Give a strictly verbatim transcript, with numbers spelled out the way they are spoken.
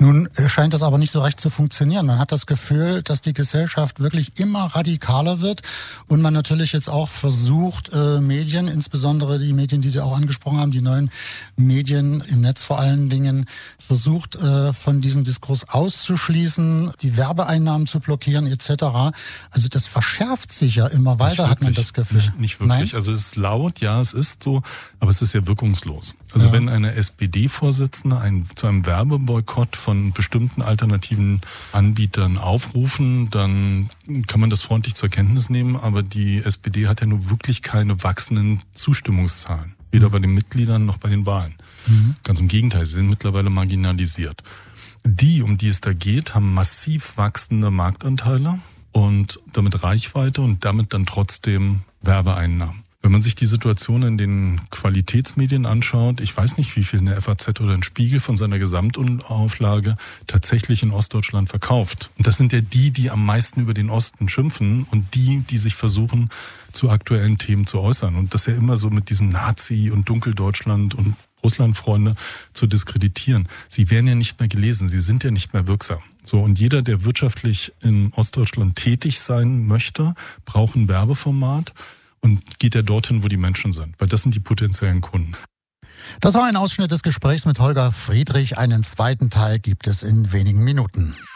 Nun scheint das aber nicht so recht zu funktionieren. Man hat das Gefühl, dass die Gesellschaft wirklich immer radikaler wird und man natürlich jetzt auch versucht, äh, Medien, insbesondere die Medien, die Sie auch angesprochen haben, die neuen Medien im Netz vor allen Dingen, versucht, äh, von diesem Diskurs auszuschließen, die Werbeeinnahmen zu blockieren et cetera. Also das verschärft sich ja immer weiter, hat man das Gefühl. Nicht, nicht wirklich. Nein? Also es ist laut, ja, es ist so, aber es ist ja wirkungslos. Also Ja. wenn eine S P D-Vorsitzende ein, zu einem Werbeboykott von bestimmten alternativen Anbietern aufrufen, dann kann man das freundlich zur Kenntnis nehmen, aber die S P D hat ja nun wirklich keine wachsenden Zustimmungszahlen. Weder bei den Mitgliedern noch bei den Wahlen. Mhm. Ganz im Gegenteil, sie sind mittlerweile marginalisiert. Die, um die es da geht, haben massiv wachsende Marktanteile und damit Reichweite und damit dann trotzdem Werbeeinnahmen. Wenn man sich die Situation in den Qualitätsmedien anschaut, ich weiß nicht, wie viel eine F A Z oder ein Spiegel von seiner Gesamtauflage tatsächlich in Ostdeutschland verkauft. Und das sind ja die, die am meisten über den Osten schimpfen und die, die sich versuchen, zu aktuellen Themen zu äußern. Und das ja immer so mit diesem Nazi und Dunkeldeutschland und Russlandfreunde zu diskreditieren. Sie werden ja nicht mehr gelesen, sie sind ja nicht mehr wirksam. So, und jeder, der wirtschaftlich in Ostdeutschland tätig sein möchte, braucht ein Werbeformat. Und geht er dorthin, wo die Menschen sind, weil das sind die potenziellen Kunden. Das war ein Ausschnitt des Gesprächs mit Holger Friedrich. Einen zweiten Teil gibt es in wenigen Minuten.